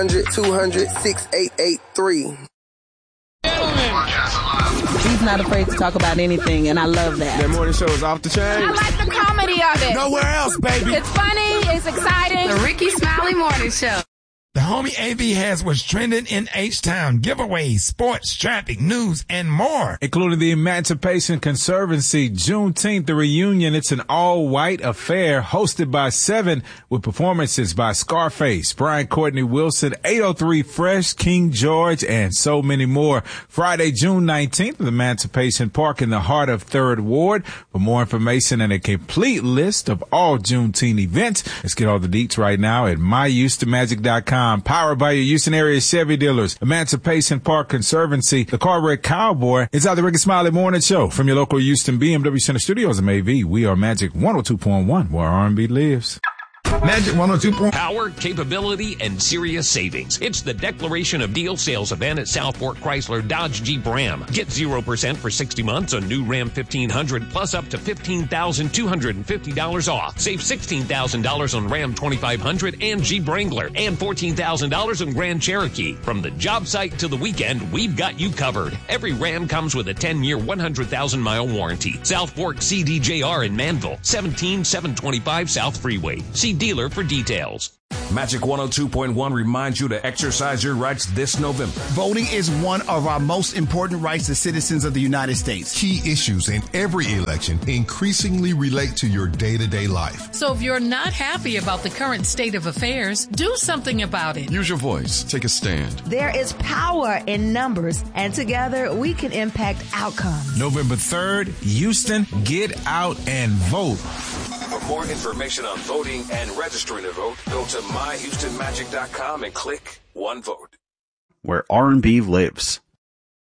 200-688-3. He's not afraid to talk about anything, and I love that. That morning show is off the chain. I like the comedy of it. Nowhere else, baby. It's funny. It's exciting. The Ricky Smiley Morning Show. The Homie AV has what's trending in H-Town. Giveaways, sports, traffic, news, and more. Including the Emancipation Conservancy, Juneteenth, the reunion. It's an all-white affair hosted by Seven with performances by Scarface, Brian Courtney Wilson, 803 Fresh, King George, and so many more. Friday, June 19th at Emancipation Park in the heart of 3rd Ward. For more information and a complete list of all Juneteenth events, let's get all the deets right now at myhoustonmagic.com. Powered by your Houston area Chevy dealers. Emancipation Park Conservancy. The Cartwright Cowboy. Inside the Ricky Smiley Morning Show from your local Houston BMW Center Studios in AV. We are Magic 102.1, where R&B lives. Magic 102. Power, capability, and serious savings. It's the Declaration of Deal sales event at Southport Chrysler Dodge Jeep Ram. Get 0% for 60 months on new Ram 1500 plus up to $15,250 off. Save $16,000 on Ram 2500 and Jeep Wrangler and $14,000 on Grand Cherokee. From the job site to the weekend, we've got you covered. Every Ram comes with a 10-year, 100,000-mile warranty. Southport CDJR in Manville, 17725 South Freeway. See dealer for details. Magic 102.1 reminds you to exercise your rights this November. Voting is one of our most important rights as citizens of the United States. Key issues in every election increasingly relate to your day-to-day life. So if you're not happy about the current state of affairs, do something about it. Use your voice. Take a stand. There is power in numbers, and together we can impact outcomes. November 3rd, Houston, get out and vote. For more information on voting and registering to vote, go to myhoustonmagic.com and click One Vote. Where R&B lives.